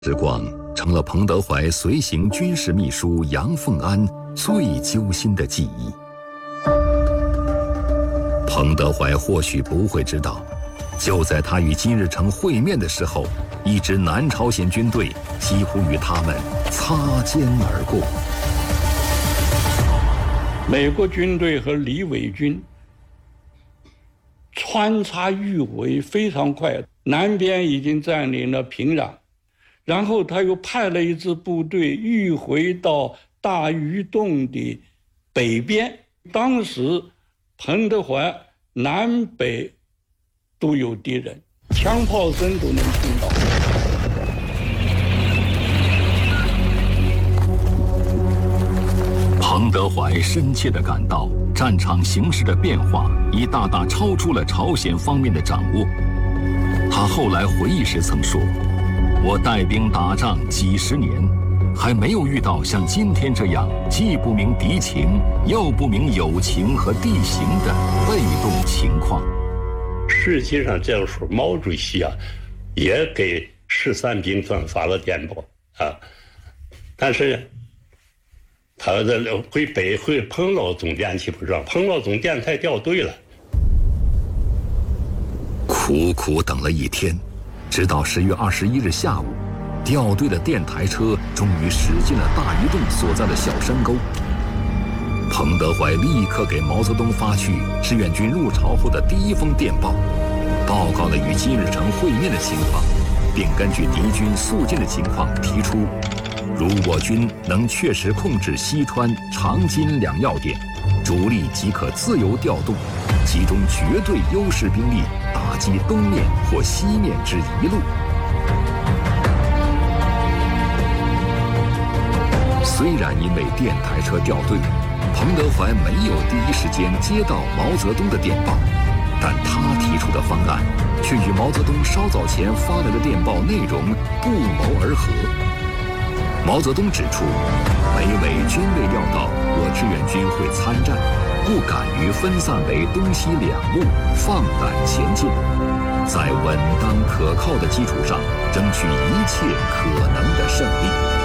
时光成了彭德怀随行军事秘书杨凤安最揪心的记忆。彭德怀或许不会知道，就在他与金日成会面的时候，一支南朝鲜军队几乎与他们擦肩而过。 美国军队和李伟军穿插迂回非常快，南边已经占领了平壤，然后他又派了一支部队迂回到大峪洞的北边。当时彭德怀南北都有敌人，枪炮声都能听到。 彭德怀深切地感到战场形势的变化已大大超出了朝鲜方面的掌握。他后来回忆时曾说，我带兵打仗几十年，还没有遇到像今天这样既不明敌情又不明友情和地形的被动情况。 实际上这时候毛主席也给13兵团发了电报但是他回彭老总电去不让，彭老总电台掉队了。 苦苦等了一天，直到10月21日下午，掉队的电台车终于驶进了大峪洞所在的小山沟。彭德怀立刻给毛泽东发去志愿军入朝后的第一封电报，报告了与金日成会面的情况，并根据敌军肃进的情况提出，如我军能确实控制西川、长津两要点，主力即可自由调动，集中绝对优势兵力打击东面或西面之一路。虽然因为电台车掉队，彭德怀没有第一时间接到毛泽东的电报，但他提出的方案却与毛泽东稍早前发来的电报内容不谋而合。毛泽东指出，每伪均未料到我志愿军会参战，不敢于分散为东西两路，放胆前进，在稳当可靠的基础上争取一切可能的胜利。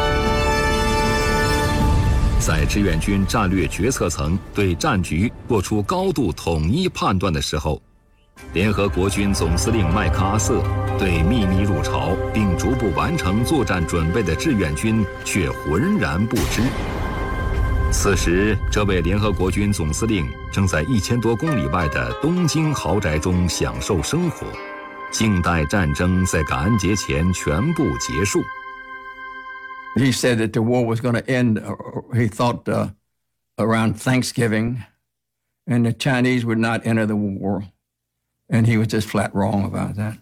在志愿军战略决策层对战局做出高度统一判断的时候，联合国军总司令麦克阿瑟对秘密入朝并逐步完成作战准备的志愿军却浑然不知。此时，这位联合国军总司令正在1000多公里外的东京豪宅中享受生活，静待战争在感恩节前全部结束。 He said that the war was going to end, he thought, around Thanksgiving, and the Chinese would not enter the war. And he was just flat wrong about that.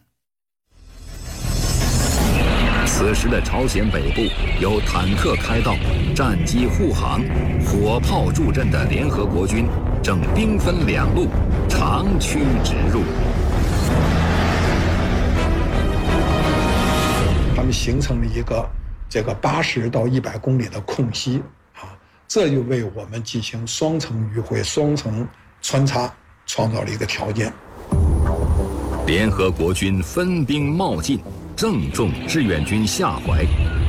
此时的朝鲜北部有坦克开道、战机护航、火炮助阵的联合国军正兵分两路，长驱直入。 他们形成了一个这个80到100公里的空隙这就为我们进行双层迂回、双层穿插创造了一个条件。 联合国军分兵冒进，正中志愿军下怀。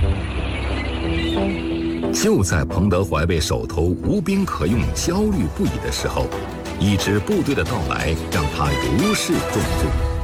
就在彭德怀被手头无兵可用焦虑不已的时候，一支部队的到来让他如释重负。